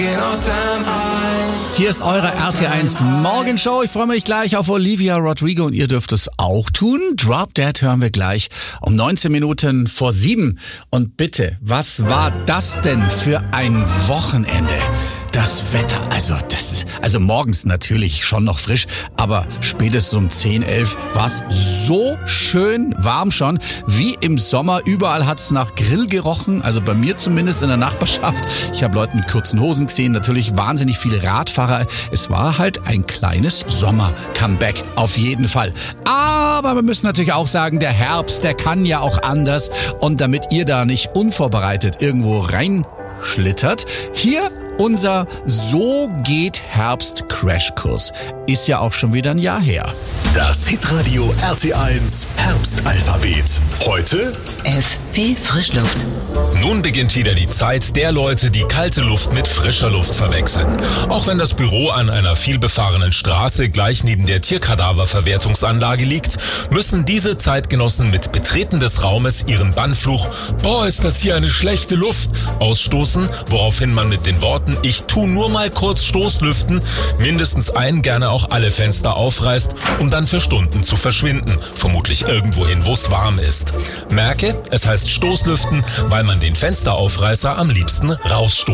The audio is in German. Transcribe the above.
Hier ist eure RT1 Morgenshow. Ich freue mich gleich auf Olivia Rodrigo und ihr dürft es auch tun. Drop Dead hören wir gleich um 19 Minuten vor 7. Und bitte, was war das denn für ein Wochenende? Das Wetter, also morgens natürlich schon noch frisch, aber spätestens um 10, 11 war es so schön warm schon, wie im Sommer. Überall hat es nach Grill gerochen, also bei mir zumindest in der Nachbarschaft. Ich habe Leute mit kurzen Hosen gesehen, natürlich wahnsinnig viele Radfahrer. Es war halt ein kleines Sommer-Comeback, auf jeden Fall. Aber wir müssen natürlich auch sagen, der Herbst, der kann ja auch anders. Und damit ihr da nicht unvorbereitet irgendwo reinschlittert, hier unser So geht Herbst Crashkurs. Ist ja auch schon wieder ein Jahr her. Das Hitradio RT1 Herbstalphabet. Heute F wie Frischluft. Nun beginnt wieder die Zeit der Leute, die kalte Luft mit frischer Luft verwechseln. Auch wenn das Büro an einer vielbefahrenen Straße gleich neben der Tierkadaververwertungsanlage liegt, müssen diese Zeitgenossen mit Betreten des Raumes ihren Bannfluch "Boah, ist das hier eine schlechte Luft" ausstoßen, woraufhin man mit den Worten "Ich tu nur mal kurz Stoßlüften" mindestens ein, gerne auch alle Fenster aufreißt, um dann für Stunden zu verschwinden, vermutlich irgendwohin, wo es warm ist. Merke, es heißt Stoßlüften, weil man den Fensteraufreißer am liebsten rausstoßt.